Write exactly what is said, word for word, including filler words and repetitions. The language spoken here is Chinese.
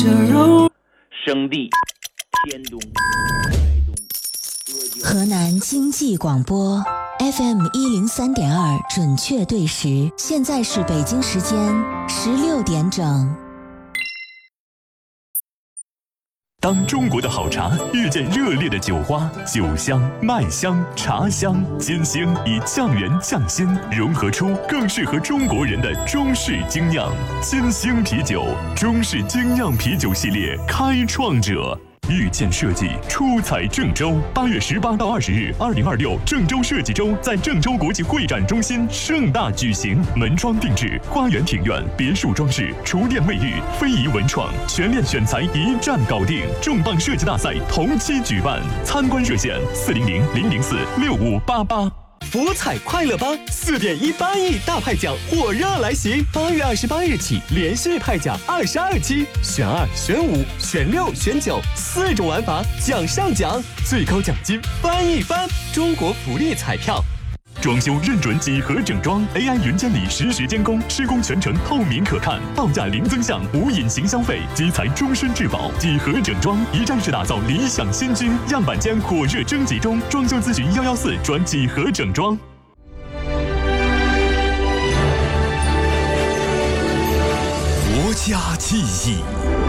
生地、天东、 河南经济广播 F M 一零三点二，准确对时，现在是北京时间十六点整。 当中国的好茶遇见热烈的酒花，酒香、麦香、茶香、金星以匠人匠心融合出更适合中国人的中式精酿。金星啤酒，中式精酿啤酒系列开创者。遇见设计出彩郑州，八月十八到二十日，二零二六郑州设计周在郑州国际会展中心盛大举行，门窗定制、花园庭院、别墅装饰、厨电卫浴、非遗文创，全链选材一站搞定。重磅设计大赛同期举办，参观热线四零零零零四六五八八。 福彩快乐吧，四点一八亿大派奖火热来袭！八月二十八日起，连续派奖二十二期，选二、选五、选六、选九，四种玩法，奖上奖，最高奖金翻一番！中国福利彩票。 装修认准几何整装 ，A I 云监理实时监工，施工全程透明可看，报价零增项，无隐形消费，基材终身质保。几何整装一站式打造理想新居，样板间火热征集中，装修咨询幺幺四转几何整装。 国家记忆。